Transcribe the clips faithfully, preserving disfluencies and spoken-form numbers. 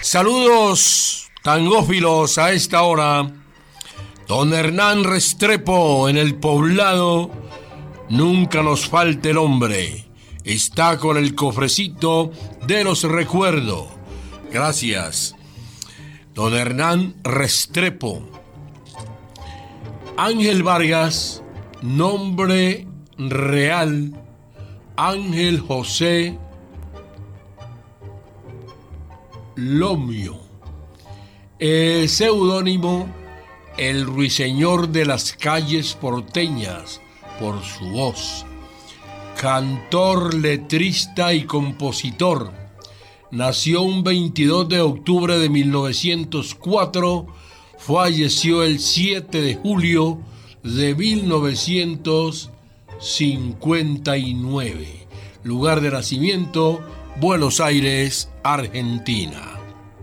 Saludos tangófilos a esta hora. Don Hernán Restrepo en el poblado. Nunca nos falte el hombre. Está con el cofrecito de los recuerdos. Gracias. Don Hernán Restrepo. Ángel Vargas, nombre real, Ángel José Lomio. El seudónimo, el ruiseñor de las calles porteñas, por su voz. Cantor, letrista y compositor. Nació un veintidós de octubre de mil novecientos cuatro, falleció el siete de julio de mil novecientos cincuenta y nueve. Lugar de nacimiento, Buenos Aires, Argentina.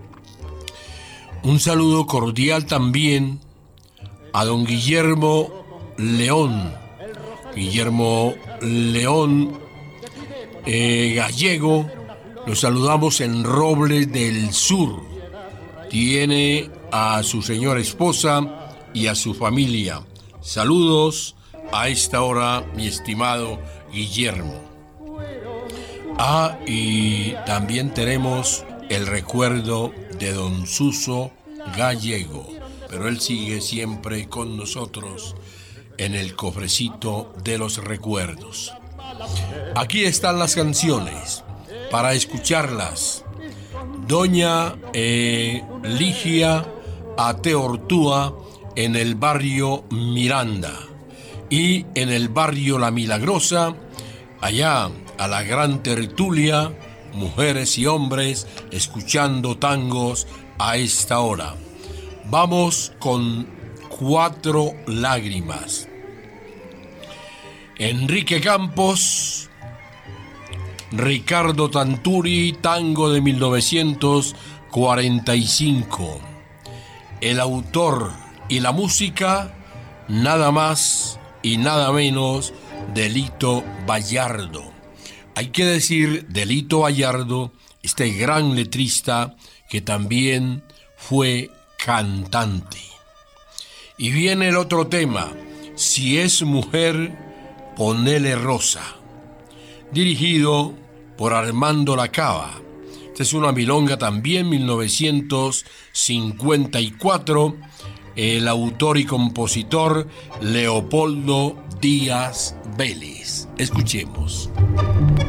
Un saludo cordial también a don Guillermo León. Guillermo León eh, Gallego. Lo saludamos en Robles del Sur. Tiene a su señora esposa y a su familia. Saludos a esta hora, mi estimado Guillermo. Ah, y también tenemos el recuerdo de don Suso Gallego, pero él sigue siempre con nosotros en el cofrecito de los recuerdos. Aquí están las canciones para escucharlas. Doña eh, Ligia Ateortúa en el barrio Miranda y en el barrio La Milagrosa, allá a la gran tertulia, mujeres y hombres escuchando tangos a esta hora. Vamos con Cuatro Lágrimas. Enrique Campos, Ricardo Tanturi, tango de mil novecientos cuarenta y cinco. El autor y la música, nada más y nada menos, de Lito Vallardo. Hay que decir de Lito Vallardo, este gran letrista que también fue cantante. Y viene el otro tema, Si es mujer, ponele rosa, dirigido por Armando Lacava. Esta es una milonga también, mil novecientos cincuenta y cuatro. El autor y compositor Leopoldo Díaz Vélez. Escuchemos.